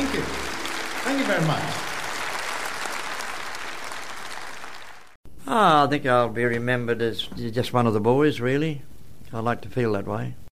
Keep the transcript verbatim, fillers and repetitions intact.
Thank you. Thank you very much. Oh, I think I'll be remembered as just one of the boys, really. I like to feel that way.